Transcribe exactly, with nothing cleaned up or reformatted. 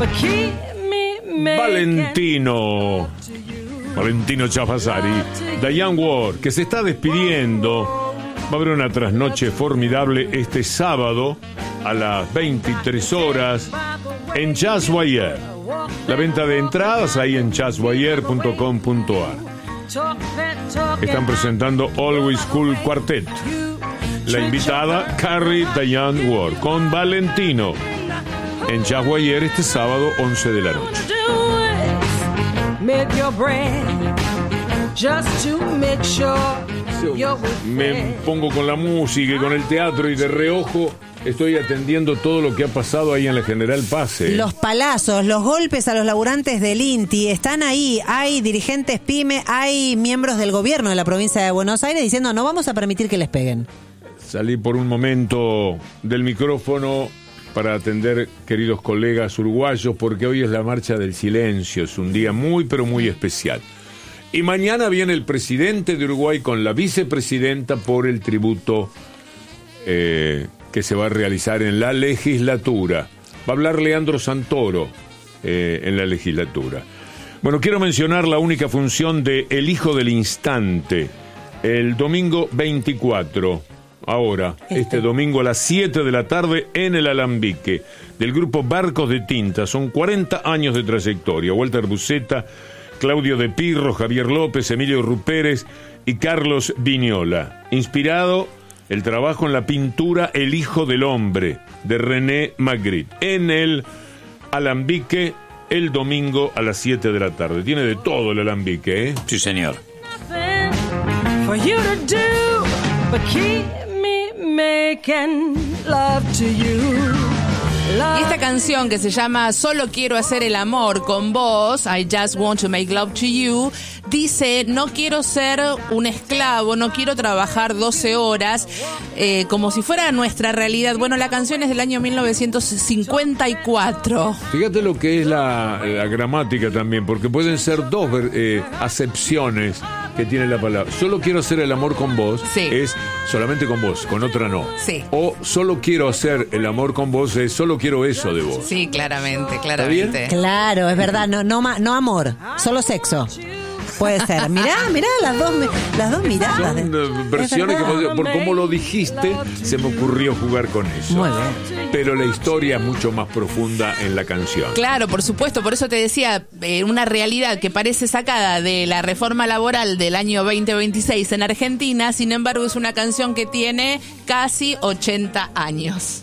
Valentino. Valentino Chafasari. Diane Ward, que se está despidiendo. Va a haber una trasnoche formidable este sábado a las veintitrés horas en Jazzwire. La venta de entradas ahí en jazzwire punto com punto a r. Están presentando Always Cool Quartet. La invitada, Carrie Diane Ward, con Valentino. En Jazzwire este sábado, once de la noche. Me pongo con la música y con el teatro y de reojo estoy atendiendo todo lo que ha pasado ahí en la General Paz. ¿eh? Los palazos, los golpes a los laburantes del INTI están ahí. Hay dirigentes PYME, hay miembros del gobierno de la provincia de Buenos Aires diciendo no vamos a permitir que les peguen. Salí por un momento del micrófono para atender queridos colegas uruguayos porque hoy es la marcha del silencio, es un día muy pero muy especial. Y mañana viene el presidente de Uruguay con la vicepresidenta por el tributo eh, que se va a realizar en la legislatura. Va a hablar Leandro Santoro eh, en la legislatura. Bueno, quiero mencionar la única función de El Hijo del Instante, el domingo veinticuatro, ahora, este, este domingo a las siete de la tarde en el Alambique, del grupo Barcos de Tinta. Son cuarenta años de trayectoria. Walter Buceta, Claudio de Pirro, Javier López, Emilio Rupérez y Carlos Viñola. Inspirado el trabajo en la pintura El Hijo del Hombre, de René Magritte, en el Alambique, el domingo a las siete de la tarde. Tiene de todo el Alambique, ¿eh? Sí, señor. Y esta canción que se llama Solo quiero hacer el amor con vos, I just want to make love to you, dice, no quiero ser un esclavo, no quiero trabajar doce horas, eh, como si fuera nuestra realidad. Bueno, la canción es del año mil novecientos cincuenta y cuatro. Fíjate lo que es la, la gramática también, porque pueden ser dos eh, acepciones que tiene la palabra. Solo quiero hacer el amor con vos, sí, es solamente con vos, con otra no. Sí. O solo quiero hacer el amor con vos es solo quiero eso de vos. Sí, claramente, claramente. Claro, es verdad, no, no, no amor, solo sexo. Puede ser. Mirá, mirá, las dos, las dos miradas. Son de, versiones que, por cómo lo dijiste, se me ocurrió jugar con eso. Muy bien. Pero la historia es mucho más profunda en la canción. Claro, por supuesto, por eso te decía, eh, una realidad que parece sacada de la reforma laboral del año veinte veintiséis en Argentina, sin embargo es una canción que tiene casi ochenta años.